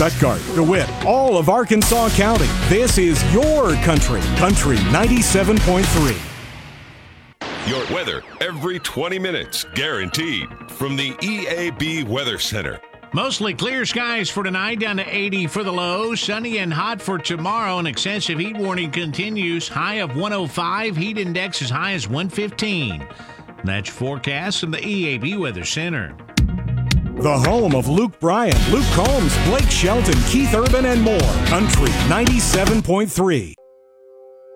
Stuttgart, DeWitt, all of Arkansas County. This is your country. Country 97.3. Your weather every 20 minutes, guaranteed, from the EAB Weather Center. Mostly clear skies for tonight, down to 80 for the low. Sunny and hot for tomorrow. An excessive heat warning continues. High of 105. Heat index as high as 115. That's your forecast from the EAB Weather Center. The home of Luke Bryan, Luke Combs, Blake Shelton, Keith Urban, and more. Country 97.3.